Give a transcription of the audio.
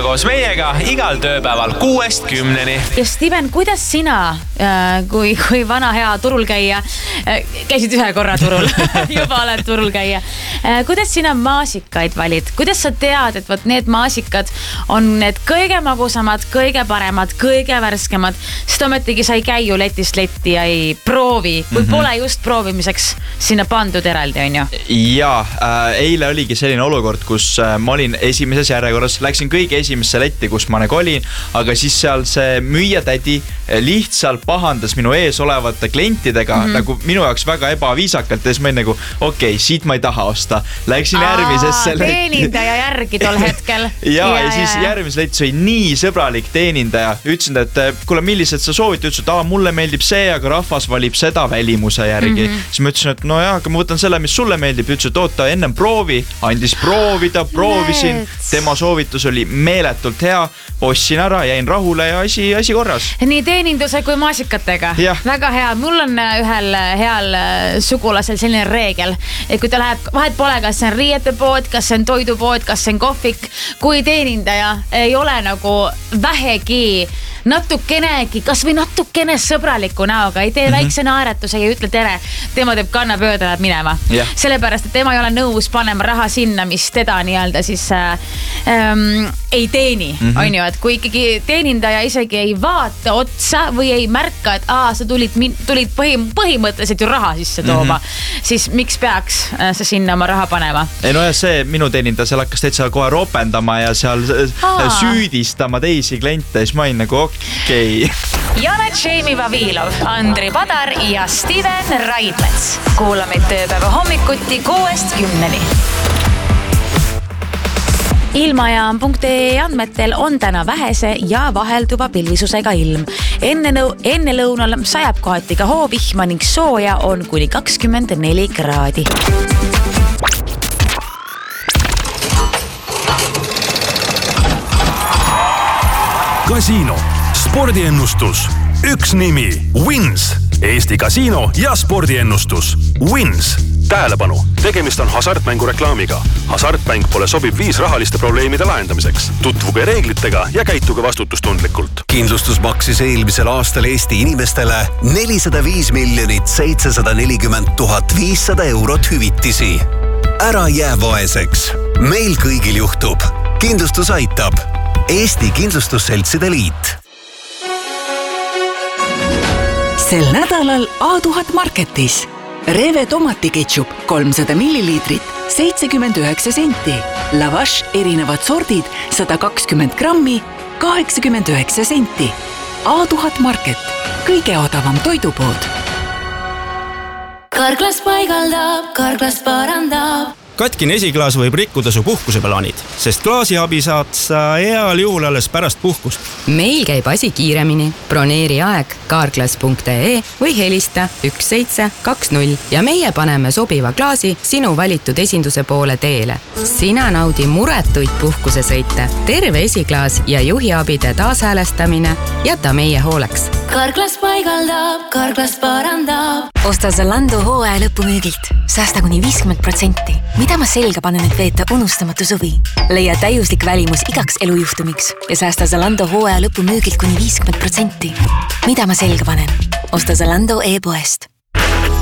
koos meiega igal tööpäeval 6-10. Ja Steven, kuidas sina, kui vana hea turul käia, käisid ühe korra turul, juba oled turul käia. Kuidas sina maasikaid valid? Kuidas sa tead, et need maasikad on need kõige magusamad, kõige paremad, kõige värskemad, sest ometigi sa ei käi ju letist letti ja ei proovi, kui pole just proovimiseks sinna pandud eraldi, on ju? Jaa, eile oligi selline olukord, kus ma olin esimeses järjekorras, läksin kõige esimesse letti, kus ma nagu olin, aga siis seal see müüjatädi lihtsalt pahandas minu ees olevate klientidega nagu minu jaoks väga ebaviisakalt ja siis ma olin nagu, okei, siit ma ei taha osta. Läksin järgmisesse letti. Teenindaja järgi tol hetkel. ja siis järgmises letis oli nii sõbralik teenindaja. Ütlesin, et kuule, millised sa soovid? Ütlesin, et mulle meeldib see, aga rahvas valib seda välimuse järgi. Siis ma ütlesin, et no jah, aga ma võtan selle, mis sulle meeldib. Ütlesin, et oota, ennem proovi. Andis proovida, proovisin. Tema soovitus oli meeletult hea. Ostsin ära, jäin rahule ja asi korras. Nii teeninduse kui maasikatega. Väga hea. Mul on ühel heal sugulasel selline reegel, et kui ta läheb, vahet pole, kas see on riietepood, kas see on toidupood, kas see on kohvik, kui teenindaja ei ole nagu vähegi natukenegi, kas või natukene sõbraliku näoga, ei tee väikse naeratuse ja ütle tere, tema teeb kannapööda, läheb minema. Sellepärast, et tema ei ole nõus panema raha sinna, mis teda nii-öelda siis ei teeni, on ju, et kui ikkagi teenindaja isegi ei vaata otsa või ei märka, et sa tulid põhimõtteliselt ju raha sisse tooma, siis miks peaks sa sinna oma raha panema? Ei no ja see minu teenindaja seal hakkas täitsa kohe ropendama ja seal süüdistama teisi kliente, siis ma olin nagu okei. Janet Šeimi Vavilov, Andri Padar ja Steven Raidmets. Kuulamid tööpäeva hommikuti 6-10. Ilmajaam.ee andmetel on täna vähese ja vahelduva pilvisusega ilm. Enne lõunal sajab kohati ka hoovihma ning sooja on kuni 24 kraadi. Kasiino, spordiennustus, üks nimi, Wins, Eesti kasiino ja spordiennustus, Wins. Tähelepanu, tegemist on hasartmängu reklaamiga. Hasartmäng pole sobib viis rahaliste probleemide lahendamiseks. Tutvuge reeglitega ja käituge vastutustundlikult. Kindlustus maksis eelmisel aastal Eesti inimestele 405 740 500 eurot hüvitisi. Ära jää vaeseks. Meil kõigil juhtub. Kindlustus aitab. Eesti Kindlustusseltside Liit. Sel nädalal A1000 Marketis. Reve tomatiketšup 300 milliliitrit, 79 senti. Lavash erinevad sordid 120 grammi, 89 senti. A1000 Market, kõige odavam toidupood. Karklas paigaldab, Karklas parandab. Katkine esiklaas võib rikkuda su puhkuseplaanid, sest klaasi abi saad sa heal juhul alles pärast puhkust. Meil käib asi kiiremini. Broneeri aeg carglass.ee või helista 1720 ja meie paneme sobiva klaasi sinu valitud esinduse poole teele. Sina naudi muretuid puhkusesõite, terve esiklaas ja juhiabide taashäälestamine jäta meie hooleks. Karklas paigaldab, Karklas parandab. Osta Zalando hooaja lõpumüügilt. Säästa kuni 50%. Mida ma selga panen, et veeta unustamatu suvi? Leia täiuslik välimus igaks elujuhtumiks ja säästa Zalando hooaja lõpumüügilt kuni 50%. Mida ma selga panen? Osta Zalando e-poest.